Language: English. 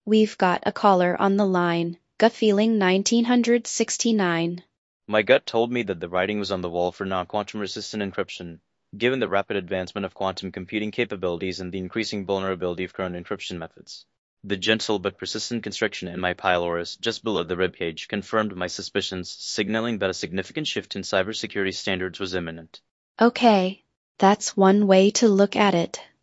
We've got a caller on the line. Gut feeling 1969. My gut told me that the writing was on the wall for non-quantum resistant encryption, given the rapid advancement of quantum computing capabilities and the increasing vulnerability of current encryption methods. The gentle but persistent constriction in my pylorus just below the ribcage confirmed my suspicions, signaling that a significant shift in cybersecurity standards was imminent. Okay, that's one way to look at it.